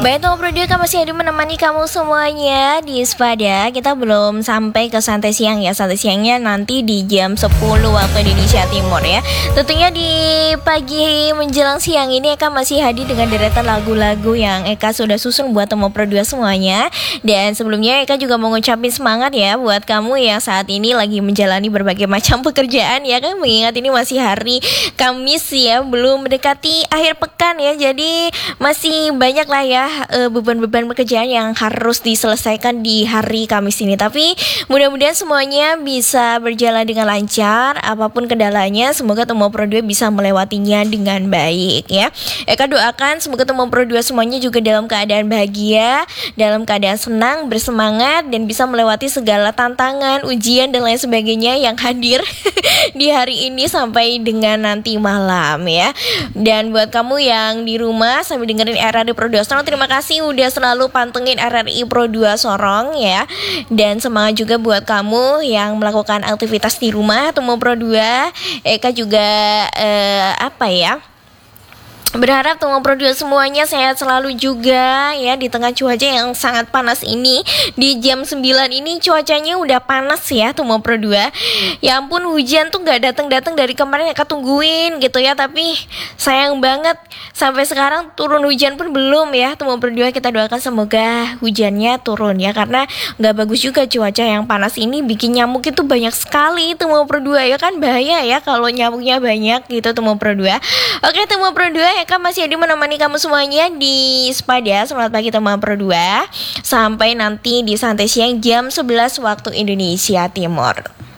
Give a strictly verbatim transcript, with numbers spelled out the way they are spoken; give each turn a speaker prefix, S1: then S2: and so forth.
S1: Baik, Tomo Produk masih ada menemani kamu semuanya di Sepada. Kita belum sampai ke santai siang ya. Santai siangnya nanti di jam sepuluh waktu Indonesia Timur ya. Tentunya di pagi menjelang siang ini Eka masih hadir dengan deretan lagu-lagu yang Eka sudah susun buat Tomo Produk semuanya. Dan sebelumnya Eka juga mau ngucapin semangat ya buat kamu yang saat ini lagi menjalani berbagai macam pekerjaan ya kan. Mengingat ini masih hari Kamis ya, belum mendekati akhir pekan ya. Jadi masih banyak lah ya uh, beban-beban pekerjaan yang harus diselesaikan di hari Kamis ini. Tapi mudah-mudahan semuanya bisa berjalan dengan lancar. Apapun kendalanya, semoga Tomo Pro dua bisa melewatinya dengan baik ya. Eka doakan semoga Tomo Pro dua semuanya juga dalam keadaan bahagia, dalam keadaan senang, bersemangat, dan bisa melewati segala tantangan, ujian, dan lain sebagainya yang hadir di hari ini sampai dengan nanti malam ya. Dan buat kamu yang di rumah sambil dengerin R R I Pro dua Sorong, terima kasih udah selalu pantengin R R I Pro dua Sorong ya. Dan semangat juga buat kamu yang melakukan aktivitas di rumah Tomo Pro dua. Eka juga eh, apa ya berharap Tomo Pro dua semuanya sehat selalu juga ya di tengah cuaca yang sangat panas ini. Di jam sembilan ini cuacanya udah panas ya Tomo Pro dua. Ya ampun, hujan tuh gak datang-datang dari kemarin Eka tungguin gitu ya. Tapi sayang banget sampai sekarang turun hujan pun belum ya Tomo Pro dua. Kita doakan semoga hujannya turun ya, karena gak bagus juga cuaca yang panas ini bikin nyamuk itu banyak sekali Tomo Pro dua ya kan. Bahaya ya kalau nyamuknya banyak gitu Tomo Pro dua. Oke Tomo Pro dua, Eka masih ada menemani kamu semuanya di Sepada. Selamat pagi Tomo Pro dua. Sampai nanti di santai siang jam sebelas waktu Indonesia Timur.